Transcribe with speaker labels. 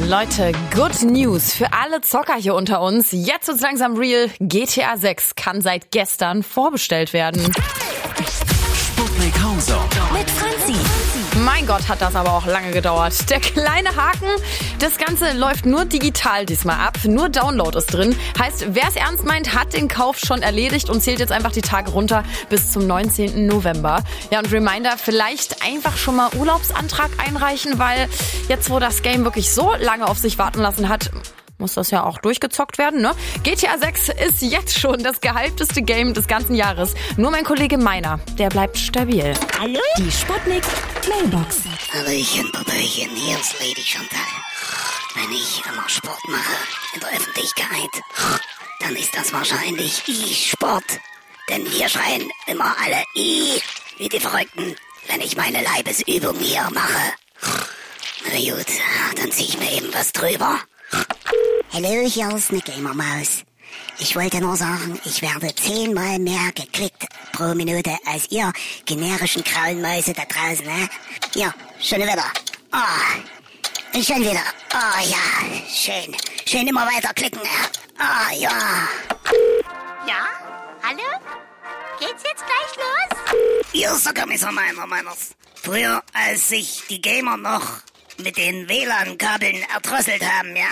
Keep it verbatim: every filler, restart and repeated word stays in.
Speaker 1: Leute, good news für alle Zocker hier unter uns. Jetzt wird's langsam real. G T A sechs kann seit gestern vorbestellt werden.
Speaker 2: Sputnik Hauser
Speaker 3: mit Franzi.
Speaker 1: Mein Gott, hat das aber auch lange gedauert. Der kleine Haken, das Ganze läuft nur digital diesmal ab. Nur Download ist drin. Heißt, wer es ernst meint, hat den Kauf schon erledigt und zählt jetzt einfach die Tage runter bis zum neunzehnten November. Ja, und Reminder, vielleicht einfach schon mal Urlaubsantrag einreichen, weil jetzt, wo das Game wirklich so lange auf sich warten lassen hat, muss das ja auch durchgezockt werden, ne? G T A sechs ist jetzt schon das gehypteste Game des ganzen Jahres. Nur mein Kollege Meiner, der bleibt stabil.
Speaker 3: Hallo? Die Sputnik Mailbox.
Speaker 4: Hallöchen, Popöchen, hier ist Lady Chantal. Wenn ich immer Sport mache in der Öffentlichkeit, dann ist das wahrscheinlich E-Sport. Denn wir schreien immer alle I wie die Verrückten, wenn ich meine Leibesübung hier mache. Na gut, dann zieh ich mir eben was drüber. Hallo, hier ist eine Gamermaus. Ich wollte nur sagen, ich werde zehnmal mehr geklickt pro Minute als ihr generischen grauen Mäuse da draußen, ne? Ja, schon wieder. Ah, oh, schon wieder. Ah, oh, ja, schön. Schön immer weiter klicken. Ah, oh, ja.
Speaker 5: Ja? Hallo? Geht's jetzt gleich los?
Speaker 4: Hier ist der Kommissar Meiner Meiners. Früher, als sich die Gamer noch mit den W L A N-Kabeln erdrosselt haben, ja,